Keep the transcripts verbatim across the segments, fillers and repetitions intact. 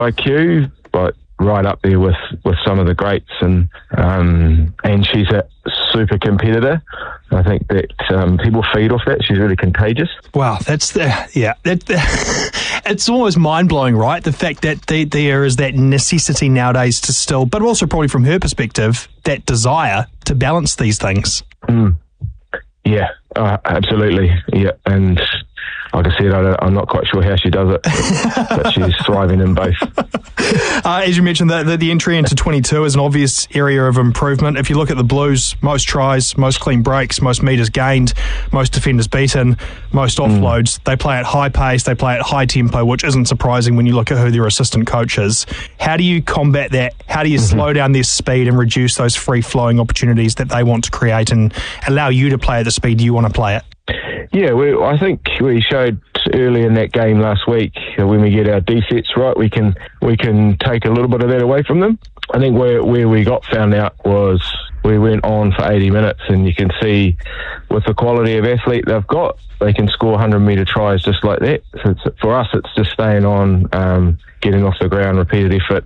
I Q, but right up there with, with some of the greats, and um, and she's a super competitor. I think that um, people feed off that. She's really contagious. Wow, that's the yeah. That, that, it's almost mind blowing, right? The fact that the, there is that necessity nowadays to still, but also probably from her perspective, that desire to balance these things. Mm. Yeah, uh, absolutely. Yeah, and like I said, I don't, I'm not quite sure how she does it, but she's thriving in both. Uh, as you mentioned, the, the, the entry into twenty-two is an obvious area of improvement. If you look at the Blues, most tries, most clean breaks, most metres gained, most defenders beaten, most offloads. Mm. They play at high pace, they play at high tempo, which isn't surprising when you look at who their assistant coach is. How do you combat that? How do you mm-hmm. slow down their speed and reduce those free-flowing opportunities that they want to create and allow you to play at the speed you want to play at? Yeah, we, I think we showed early in that game last week uh, when we get our D sets right, we can we can take a little bit of that away from them. I think where where we got found out was we went on for eighty minutes, and you can see with the quality of athlete they've got, they can score one hundred metre tries just like that. So it's, for us, it's just staying on, um, getting off the ground, repeated effort,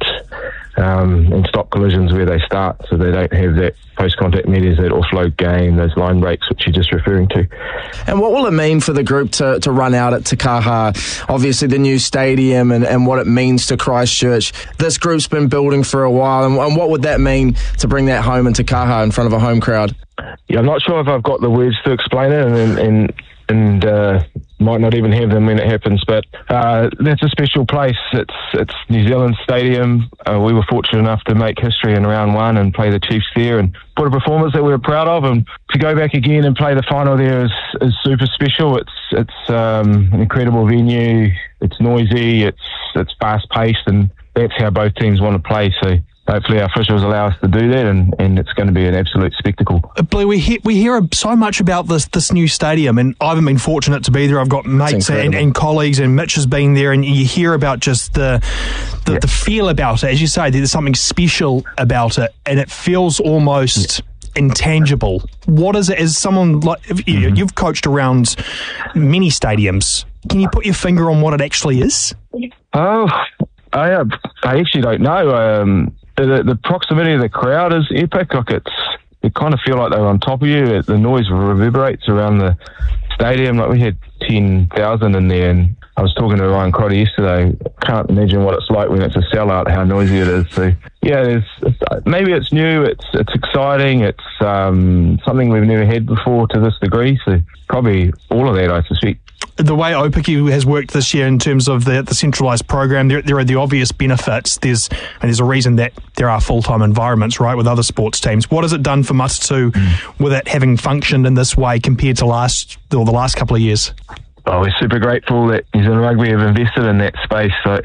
um, and stop collisions where they start, so they don't have that post-contact metres, that offload game, those line breaks, which you're just referring to. And what will it mean for the group to, to run out at Te Kaha? Obviously, the new stadium and, and what it means to Christchurch. This group's been building for a while, and, and what would that mean to bring that home in Te Kaha in front of a home crowd? Yeah, I'm not sure if I've got the words to explain it, and and, and uh, might not even have them when it happens, but uh, that's a special place. It's it's New Zealand Stadium. Uh, we were fortunate enough to make history in round one and play the Chiefs there and put a performance that we were proud of, and to go back again and play the final there is, is super special. It's it's um, an incredible venue. It's noisy, it's it's fast paced, and that's how both teams want to play. So hopefully our officials allow us to do that, and, and it's going to be an absolute spectacle. Blue, we hear, we hear so much about this this new stadium, and I haven't been fortunate to be there. I've got mates and, and colleagues, and Mitch has been there, and you hear about just the the, yeah. the feel about it. As you say, there's something special about it, and it feels almost yeah. intangible. What is it? As someone like you, mm-hmm. you've coached around many stadiums, can you put your finger on what it actually is? Oh, I uh, I actually don't know. Um, The, the proximity of the crowd is epic. Like it's, you kind of feel like they're on top of you. The noise reverberates around the stadium. Like we had ten thousand in there, and I was talking to Ryan Crotty yesterday. Can't imagine what it's like when it's a sellout, how noisy it is. So yeah, there's, it's, maybe it's new, it's it's exciting, it's um, something we've never had before to this degree. So probably all of that, I suspect. The way Opiki has worked this year in terms of the, the centralised program, there, there are the obvious benefits. There's and there's a reason that there are full-time environments, right, with other sports teams. What has it done for Matatu mm. with it having functioned in this way compared to last or the last couple of years? Oh, we're super grateful that New Zealand Rugby have invested in that space. So,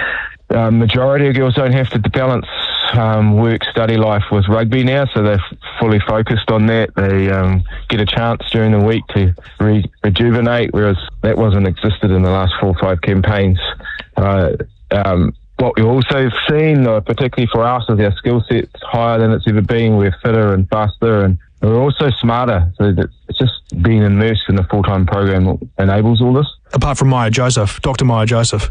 uh, majority of girls don't have to balance um, work, study life with rugby now, so they're f- fully focused on that. They um, get a chance during the week to re- rejuvenate, whereas that wasn't existed in the last four or five campaigns. Uh, um, what we've also seen, uh, particularly for us, is our skill set's higher than it's ever been. We're fitter and faster, and we're also smarter. So that it's just being immersed in a full-time program that enables all this. Apart from Maya Joseph, Doctor Maya Joseph.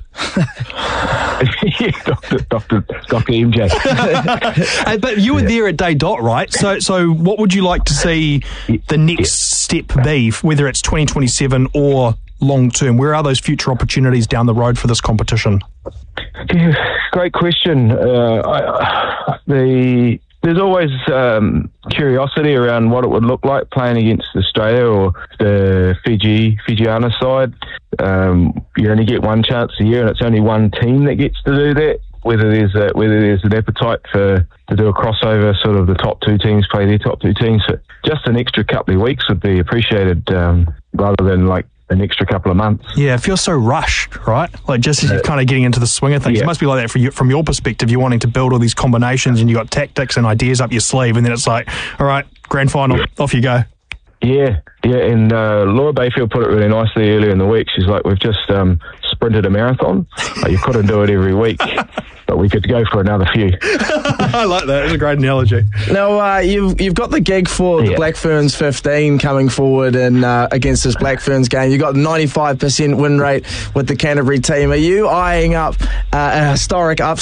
yeah, Doctor Doctor Doctor M J. Hey, but you were yeah. there at day dot, right? So, so what would you like to see the next yeah. step be, whether it's twenty twenty-seven or long term? Where are those future opportunities down the road for this competition? Yeah, great question. Uh, I, the There's always um, curiosity around what it would look like playing against Australia or the Fiji, Fijiana side. Um, you only get one chance a year, and it's only one team that gets to do that. Whether there's a, whether there's an appetite for to do a crossover, sort of the top two teams play their top two teams. So just an extra couple of weeks would be appreciated, um, rather than like an extra couple of months. Yeah, it feels so rushed, right? Like just as you're kind of getting into the swing of things. Yeah. It must be like that for you, from your perspective. You're wanting to build all these combinations, and you got tactics and ideas up your sleeve, and then it's like, all right, grand final, off you go. Yeah, yeah, and uh, Laura Bayfield put it really nicely earlier in the week. She's like, we've just um, sprinted a marathon. Like, you couldn't do it every week, but we could go for another few. I like that. It's a great analogy. Now, uh, you've you've got the gig for the Yeah. Black Ferns fifteen coming forward and uh, against this Black Ferns game. You've got ninety-five percent win rate with the Canterbury team. Are you eyeing up uh, a historic upset